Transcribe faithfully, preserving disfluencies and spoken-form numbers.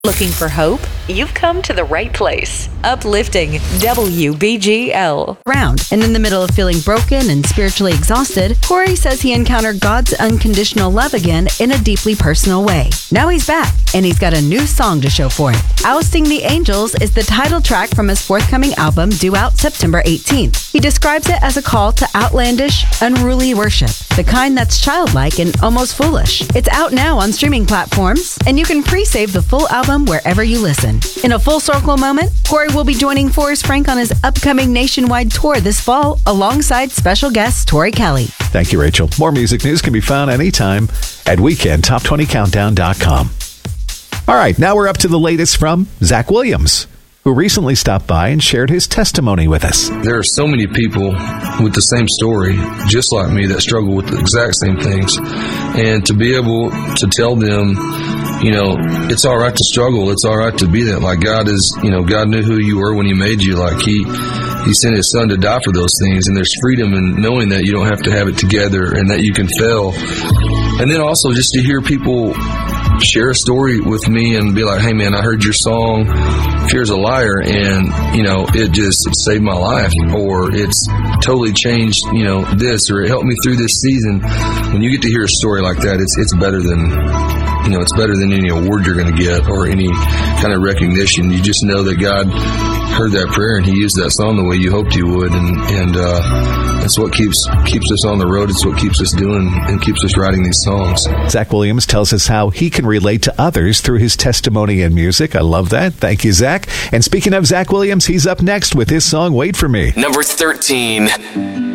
Looking for hope? You've come to the right place. Uplifting W B G L. Round and in the middle of feeling broken and spiritually exhausted, Corey says he encountered God's unconditional love again in a deeply personal way. Now he's back, and he's got a new song to show for it. Ousting the Angels is the title track from his forthcoming album due out September eighteenth. He describes it as a call to outlandish, unruly worship, the kind that's childlike and almost foolish. It's out now on streaming platforms, and you can pre-save the full album wherever you listen. In a full circle moment, Corey will be joining Forrest Frank on his upcoming nationwide tour this fall alongside special guest Tori Kelly. Thank you, Rachel. More music news can be found anytime at weekend top twenty countdown dot com. All right, now we're up to the latest from Zach Williams, who recently stopped by and shared his testimony with us. There are so many people with the same story, just like me, that struggle with the exact same things. And to be able to tell them, you know, it's all right to struggle. It's all right to be that. Like God is, you know, God knew who you were when he made you. Like he, he sent his son to die for those things. And there's freedom in knowing that you don't have to have it together and that you can fail. And then also just to hear people share a story with me and be like, hey man, I heard your song, Fear's a Liar, and you know, it just saved my life, or it's totally changed, you know, this, or it helped me through this season. When you get to hear a story like that, it's it's better than, you know, it's better than any award you're going to get or any kind of recognition. You just know that God heard that prayer and he used that song the way you hoped he would, and and uh, that's what keeps keeps us on the road. It's what keeps us doing and keeps us writing these songs. Zach Williams tells us how he can relate to others through his testimony and music. I love that. Thank you, Zach. And speaking of Zach Williams, he's up next with his song, Wait For Me. Number thirteen.